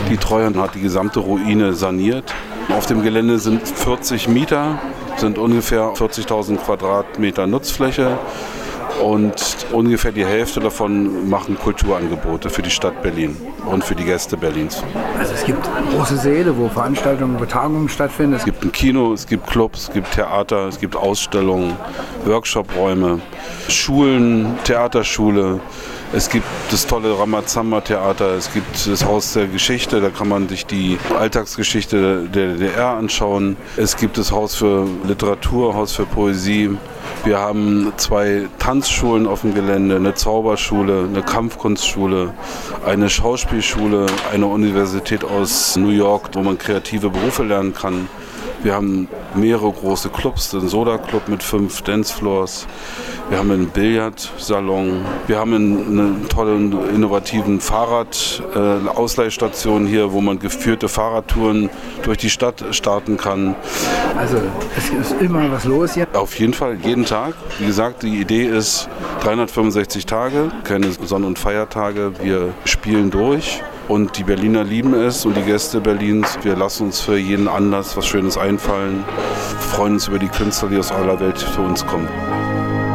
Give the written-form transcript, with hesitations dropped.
Die Treuhand hat die gesamte Ruine saniert. Auf dem Gelände sind 40 Mieter, sind ungefähr 40.000 Quadratmeter Nutzfläche. Und ungefähr die Hälfte davon machen Kulturangebote für die Stadt Berlin und für die Gäste Berlins. Also es gibt große Säle, wo Veranstaltungen, wo Tagungen stattfinden. Es gibt ein Kino, es gibt Clubs, es gibt Theater, es gibt Ausstellungen, Workshopräume, Schulen, Theaterschule. Es gibt das tolle Ramazamba-Theater, es gibt das Haus der Geschichte, da kann man sich die Alltagsgeschichte der DDR anschauen. Es gibt das Haus für Literatur, Haus für Poesie. Wir haben 2 Tanzschulen auf dem Gelände, eine Zauberschule, eine Kampfkunstschule, eine Schauspielschule, eine Universität aus New York, wo man kreative Berufe lernen kann. Wir haben mehrere große Clubs, den Soda Club mit 5 Dancefloors. Wir haben einen Billardsalon. Wir haben einen tollen, innovativen Fahrradausleihstation hier, wo man geführte Fahrradtouren durch die Stadt starten kann. Also es ist immer was los hier? Auf jeden Fall, jeden Tag. Wie gesagt, die Idee ist 365 Tage, keine Sonn- und Feiertage. Wir spielen durch. Und die Berliner lieben es und die Gäste Berlins. Wir lassen uns für jeden Anlass was Schönes einfallen. Wir freuen uns über die Künstler, die aus aller Welt zu uns kommen.